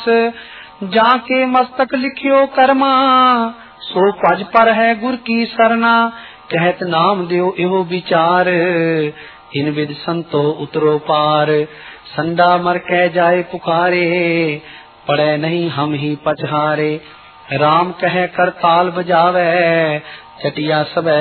जाके मस्तक लिखियो कर्मा, सो पज पर है गुर की सरना। कहत नाम दियो एहो विचार, इन विद संतो उतरो पार। संडा मर कह जाए पुकारे, पड़े नहीं हम ही पछहारे। राम कहे कर ताल बजावे, चटिया सब